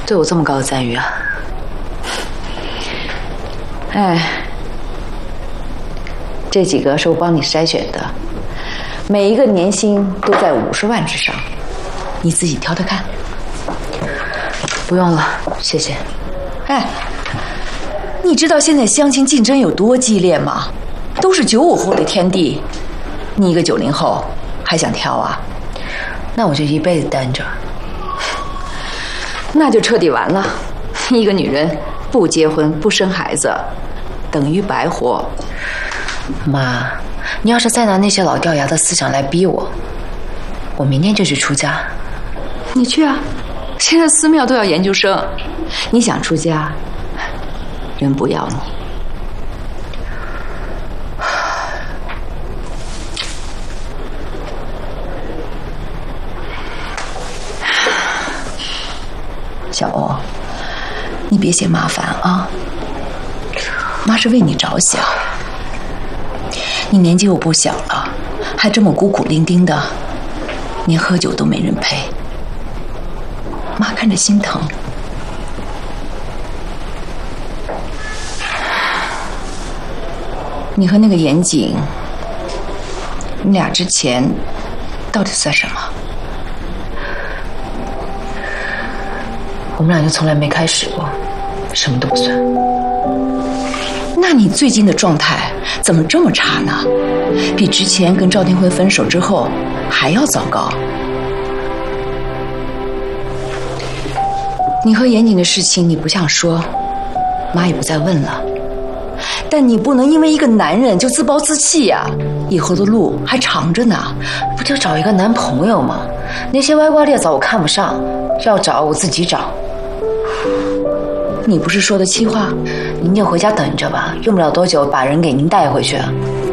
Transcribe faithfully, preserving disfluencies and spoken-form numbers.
对我这么高的赞誉啊！哎，这几个是我帮你筛选的，每一个年薪都在五十万之上，你自己挑挑看。不用了，谢谢。 哎，你知道现在相亲竞争有多激烈吗？都是九五后的天地，你一个九零后还想挑啊？ 那我就一辈子单着。 那就彻底完了。一个女人不结婚不生孩子，等于白活。 妈，你要是再拿那些老掉牙的思想来逼我，我明天就去出家。 你去啊，现在寺庙都要研究生，你想出家，人不要你。小欧，你别嫌麻烦啊，妈是为你着想。你年纪又不小了，还这么孤苦伶仃的，连喝酒都没人陪，妈看着心疼。你和那个严谨，你俩之前到底算什么？ 我们俩就从来没开始过，什么都不算。 那你最近的状态怎么这么差呢？比之前跟赵天辉分手之后还要糟糕。你和严谨的事情你不想说，妈也不再问了。但你不能因为一个男人就自暴自弃呀、啊！以后的路还长着呢。 不就找一个男朋友吗？那些歪瓜裂枣我看不上，要找我自己找。 你不是说的气话？ 您就回家等着吧，用不了多久把人给您带回去。